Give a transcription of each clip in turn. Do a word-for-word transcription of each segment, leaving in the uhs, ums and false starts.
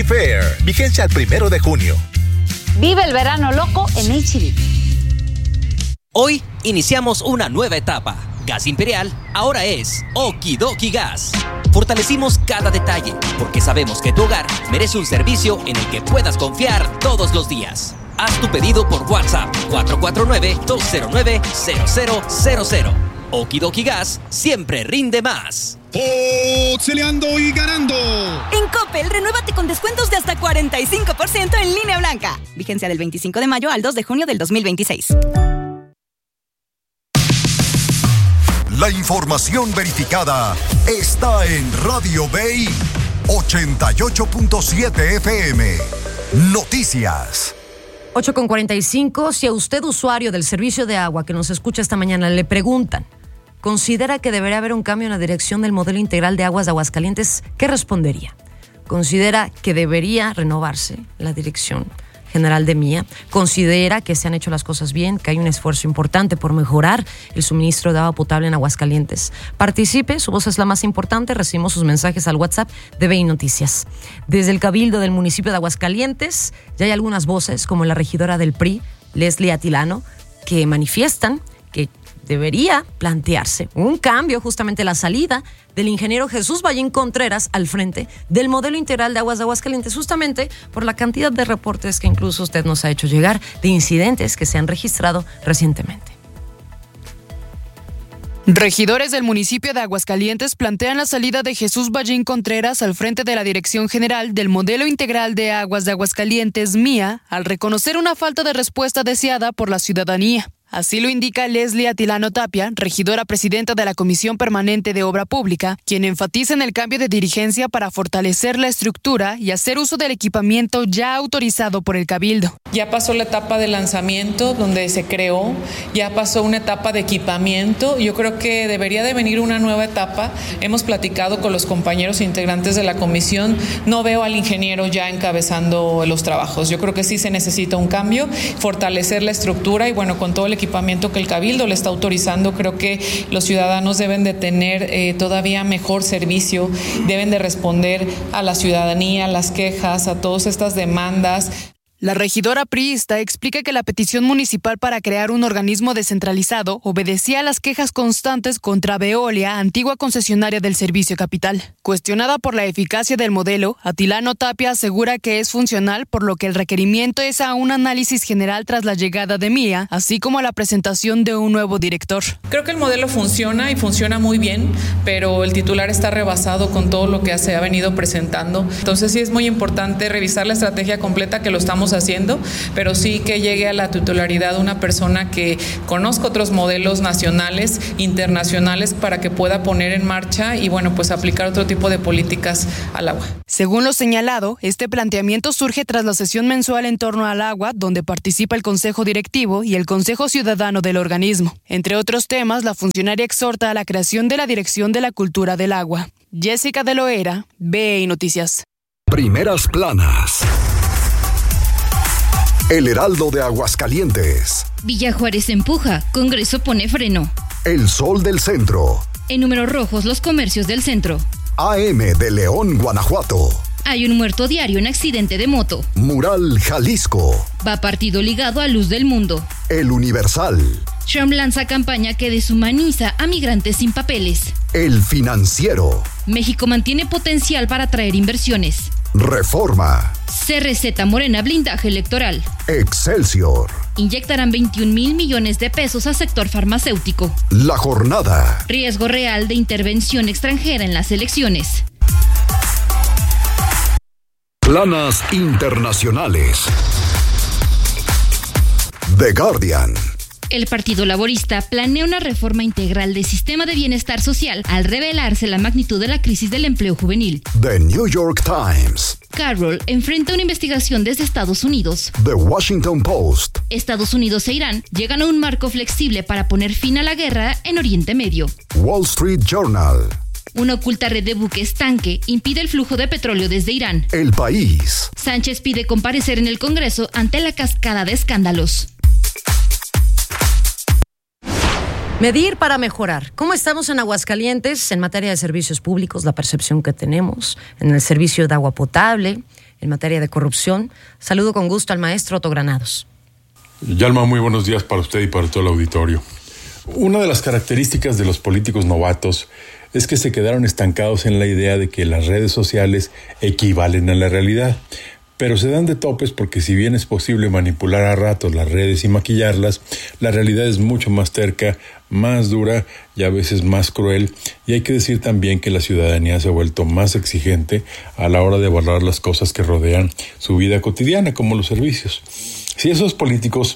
Be Fair. Vigencia al primero de junio. Vive el verano loco en H E B. Hoy iniciamos una nueva etapa. Gas Imperial ahora es Okidoki Gas. Fortalecimos cada detalle porque sabemos que tu hogar merece un servicio en el que puedas confiar todos los días. Haz tu pedido por WhatsApp cuatro cuatro nueve, dos cero nueve, cero cero cero cero. Okidoki Gas siempre rinde más. ¡Oxeleando y ganando! En Coppel, renuévate con descuentos de hasta cuarenta y cinco por ciento en línea blanca. Vigencia del veinticinco de mayo al dos de junio del dos mil veintiséis. La información verificada está en Radio Bay ochenta y ocho punto siete F M. Noticias. ocho con cuarenta y cinco. Si a usted, usuario del servicio de agua que nos escucha esta mañana, le preguntan, ¿considera que debería haber un cambio en la dirección del modelo integral de aguas de Aguascalientes? ¿Qué respondería? ¿Considera que debería renovarse la dirección general de Mía? ¿Considera que se han hecho las cosas bien, que hay un esfuerzo importante por mejorar el suministro de agua potable en Aguascalientes? Participe, su voz es la más importante. Recibimos sus mensajes al WhatsApp de B I Noticias. Desde el Cabildo del municipio de Aguascalientes ya hay algunas voces, como la regidora del P R I, Leslie Atilano, que manifiestan que debería plantearse un cambio, justamente la salida del ingeniero Jesús Ballín Contreras al frente del modelo integral de aguas de Aguascalientes, justamente por la cantidad de reportes que incluso usted nos ha hecho llegar de incidentes que se han registrado recientemente. Regidores del municipio de Aguascalientes plantean la salida de Jesús Ballín Contreras al frente de la Dirección General del Modelo Integral de Aguas de Aguascalientes, Mía, al reconocer una falta de respuesta deseada por la ciudadanía. Así lo indica Leslie Atilano Tapia, regidora presidenta de la Comisión Permanente de Obra Pública, quien enfatiza en el cambio de dirigencia para fortalecer la estructura y hacer uso del equipamiento ya autorizado por el Cabildo. Ya pasó la etapa de lanzamiento, donde se creó, ya pasó una etapa de equipamiento. Yo creo que debería de venir una nueva etapa. Hemos platicado con los compañeros integrantes de la comisión. No veo al ingeniero ya encabezando los trabajos. Yo creo que sí se necesita un cambio, fortalecer la estructura y bueno, con todo el equipamiento que el Cabildo le está autorizando, creo que los ciudadanos deben de tener eh, todavía mejor servicio, deben de responder a la ciudadanía, a las quejas, a todas estas demandas. La regidora priista explica que la petición municipal para crear un organismo descentralizado obedecía a las quejas constantes contra Veolia, antigua concesionaria del Servicio Capital. Cuestionada por la eficacia del modelo, Atilano Tapia asegura que es funcional, por lo que el requerimiento es a un análisis general tras la llegada de Mía, así como a la presentación de un nuevo director. Creo que el modelo funciona y funciona muy bien, pero el titular está rebasado con todo lo que se ha venido presentando. Entonces sí es muy importante revisar la estrategia completa, que lo estamos haciendo, pero sí que llegue a la titularidad una persona que conozca otros modelos nacionales, internacionales, para que pueda poner en marcha y bueno, pues aplicar otro tipo de políticas al agua. Según lo señalado, este planteamiento surge tras la sesión mensual en torno al agua, donde participa el Consejo Directivo y el Consejo Ciudadano del organismo. Entre otros temas, la funcionaria exhorta a la creación de la Dirección de la Cultura del Agua. Jessica de Loera, B I Noticias. Primeras planas. El Heraldo de Aguascalientes. Villa Juárez empuja, Congreso pone freno. El Sol del Centro. En números rojos los comercios del centro. A M de León, Guanajuato. Hay un muerto diario en accidente de moto. Mural, Jalisco. Va partido ligado a Luz del Mundo. El Universal. Trump lanza campaña que deshumaniza a migrantes sin papeles. El Financiero. México mantiene potencial para atraer inversiones. Reforma. Se receta Morena blindaje electoral. Excelsior. Inyectarán veintiún mil millones de pesos al sector farmacéutico. La Jornada. Riesgo real de intervención extranjera en las elecciones. Planas internacionales. The Guardian. El Partido Laborista planea una reforma integral del sistema de bienestar social al revelarse la magnitud de la crisis del empleo juvenil. The New York Times. Carroll enfrenta una investigación desde Estados Unidos. The Washington Post. Estados Unidos e Irán llegan a un marco flexible para poner fin a la guerra en Oriente Medio. Wall Street Journal. Una oculta red de buques tanque impide el flujo de petróleo desde Irán. El País. Sánchez pide comparecer en el Congreso ante la cascada de escándalos. Medir para mejorar. ¿Cómo estamos en Aguascalientes en materia de servicios públicos? La percepción que tenemos en el servicio de agua potable, en materia de corrupción. Saludo con gusto al maestro Otto Granados. Yalma, muy buenos días para usted y para todo el auditorio. Una de las características de los políticos novatos es que se quedaron estancados en la idea de que las redes sociales equivalen a la realidad. Pero se dan de topes porque si bien es posible manipular a ratos las redes y maquillarlas, la realidad es mucho más terca, más dura y a veces más cruel. Y hay que decir también que la ciudadanía se ha vuelto más exigente a la hora de valorar las cosas que rodean su vida cotidiana, como los servicios. Si esos políticos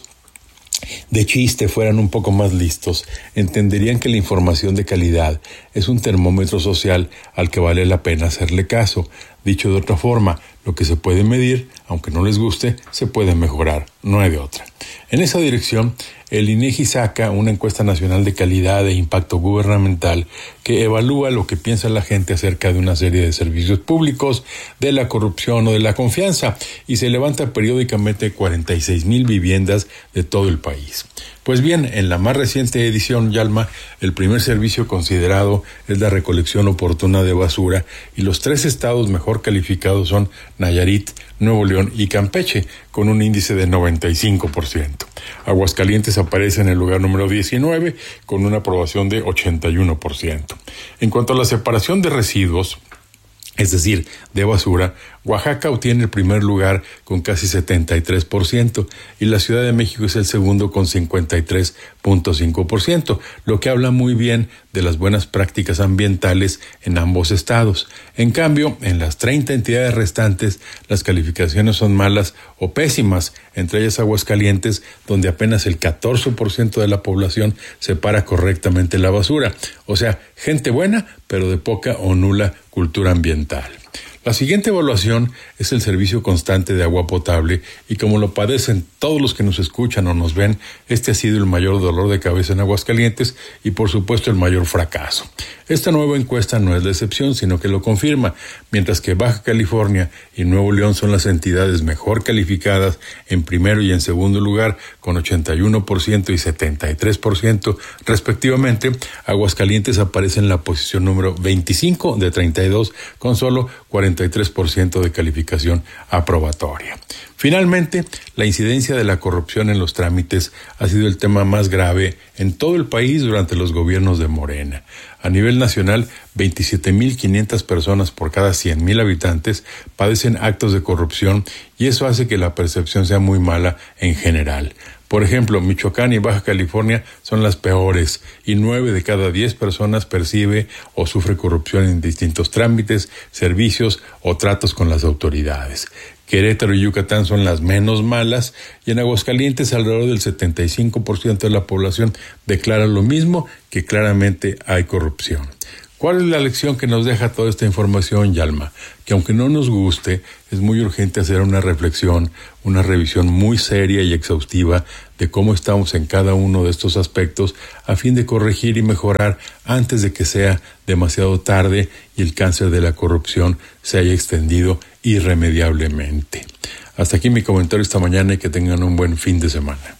de chiste fueran un poco más listos, entenderían que la información de calidad es un termómetro social al que vale la pena hacerle caso. Dicho de otra forma, lo que se puede medir, aunque no les guste, se puede mejorar, no hay de otra. En esa dirección, el INEGI saca una encuesta nacional de calidad e impacto gubernamental que evalúa lo que piensa la gente acerca de una serie de servicios públicos, de la corrupción o de la confianza, y se levanta periódicamente cuarenta y seis mil viviendas de todo el país. Pues bien, en la más reciente edición, Yalma, el primer servicio considerado es la recolección oportuna de basura y los tres estados mejor calificados son Nayarit, Nuevo León y Campeche, con un índice de noventa y cinco por ciento. Aguascalientes aparece en el lugar número diecinueve, con una aprobación de ochenta y uno por ciento. En cuanto a la separación de residuos, es decir, de basura, Oaxaca obtiene el primer lugar con casi setenta y tres por ciento y la Ciudad de México es el segundo con cincuenta y tres punto cinco por ciento, lo que habla muy bien de las buenas prácticas ambientales en ambos estados. En cambio, en las treinta entidades restantes, las calificaciones son malas o pésimas, entre ellas Aguascalientes, donde apenas el catorce por ciento de la población separa correctamente la basura. O sea, gente buena, pero de poca o nula cultura ambiental. La siguiente evaluación es el servicio constante de agua potable y como lo padecen todos los que nos escuchan o nos ven, este ha sido el mayor dolor de cabeza en Aguascalientes y por supuesto el mayor fracaso. Esta nueva encuesta no es la excepción, sino que lo confirma, mientras que Baja California y Nuevo León son las entidades mejor calificadas en primero y en segundo lugar con ochenta y uno por ciento y setenta y tres por ciento respectivamente, Aguascalientes aparece en la posición número veinticinco de treinta y dos con solo cuarenta y tres por ciento de calificación aprobatoria. Finalmente, la incidencia de la corrupción en los trámites ha sido el tema más grave en todo el país durante los gobiernos de Morena. A nivel nacional, veintisiete mil quinientas personas por cada cien mil habitantes padecen actos de corrupción y eso hace que la percepción sea muy mala en general. Por ejemplo, Michoacán y Baja California son las peores y nueve de cada diez personas percibe o sufre corrupción en distintos trámites, servicios o tratos con las autoridades. Querétaro y Yucatán son las menos malas y en Aguascalientes alrededor del setenta y cinco por ciento de la población declara lo mismo, que claramente hay corrupción. ¿Cuál es la lección que nos deja toda esta información, Yalma? Que aunque no nos guste, es muy urgente hacer una reflexión, una revisión muy seria y exhaustiva de cómo estamos en cada uno de estos aspectos a fin de corregir y mejorar antes de que sea demasiado tarde y el cáncer de la corrupción se haya extendido irremediablemente. Hasta aquí mi comentario esta mañana y que tengan un buen fin de semana.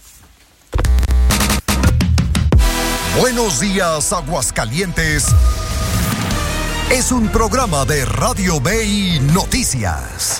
Buenos días, Aguascalientes. Es un programa de Radio B I Noticias.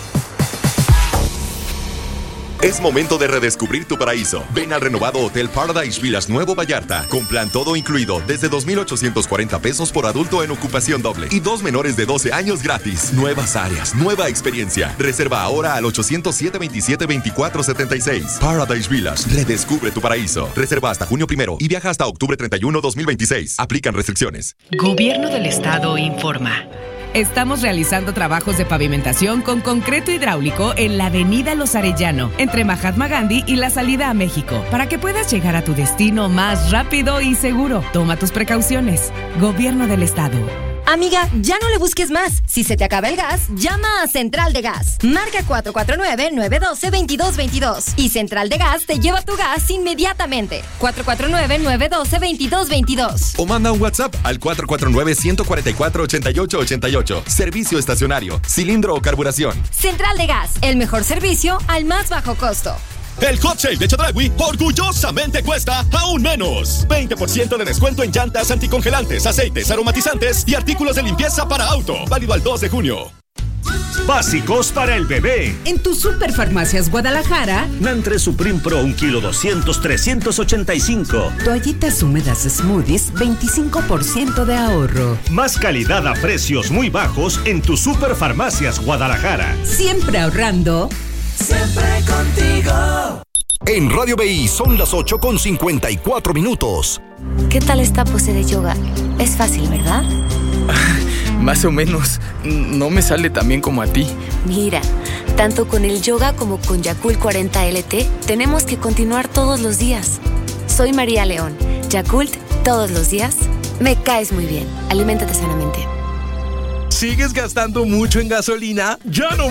Es momento de redescubrir tu paraíso. Ven al renovado Hotel Paradise Villas Nuevo Vallarta, con plan todo incluido desde dos mil ochocientos cuarenta pesos por adulto en ocupación doble y dos menores de doce años gratis. Nuevas áreas, nueva experiencia. Reserva ahora al ochocientos siete veintisiete veinticuatro setenta y seis. Paradise Villas, redescubre tu paraíso. Reserva hasta junio primero y viaja hasta octubre treinta y uno, dos mil veintiséis. Aplican restricciones. Gobierno del Estado informa. Estamos realizando trabajos de pavimentación con concreto hidráulico en la avenida Los Arellano, entre Mahatma Gandhi y la salida a México, para que puedas llegar a tu destino más rápido y seguro. Toma tus precauciones. Gobierno del Estado. Amiga, ya no le busques más. Si se te acaba el gas, llama a Central de Gas. Marca cuatro cuatro nueve, nueve uno dos, dos dos dos dos y Central de Gas te lleva tu gas inmediatamente. cuatro cuatro nueve, nueve uno dos, dos dos dos dos. O manda un WhatsApp al cuatro cuatro nueve, uno cuatro cuatro, ocho ocho ocho ocho. Servicio estacionario, cilindro o carburación. Central de Gas, el mejor servicio al más bajo costo. El Hot Sale de Chedraui orgullosamente cuesta aún menos. veinte por ciento de descuento en llantas anticongelantes, aceites, aromatizantes y artículos de limpieza para auto. Válido al dos de junio. Básicos para el bebé. En tu Superfarmacias Guadalajara, Nantre Supreme Pro un kilo doscientos, trescientos ochenta y cinco. toallitas húmedas Smoothies, veinticinco por ciento de ahorro. Más calidad a precios muy bajos en tu Superfarmacias Guadalajara. Siempre ahorrando. Siempre contigo. En Radio B I son las ocho con cincuenta y cuatro minutos. ¿Qué tal esta pose de yoga? Es fácil, ¿verdad? Más o menos. No me sale tan bien como a ti. Mira, tanto con el yoga como con Yakult cuarenta L T, tenemos que continuar todos los días. Soy María León. Yakult, todos los días. Me caes muy bien. Aliméntate sanamente. ¿Sigues gastando mucho en gasolina? ¡Ya no